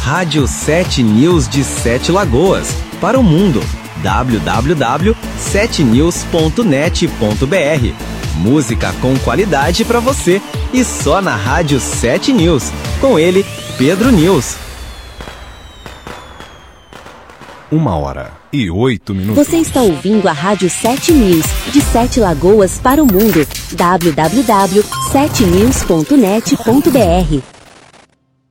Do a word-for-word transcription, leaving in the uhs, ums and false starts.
Rádio sete News de Sete Lagoas, para o mundo. w w w ponto sete news ponto net ponto b r. Música com qualidade para você e só na Rádio sete News. Com ele, Pedro News. Uma hora e oito minutos. Você está ouvindo a Rádio sete News, de Sete Lagoas para o mundo. w w w ponto sete news ponto net ponto b r.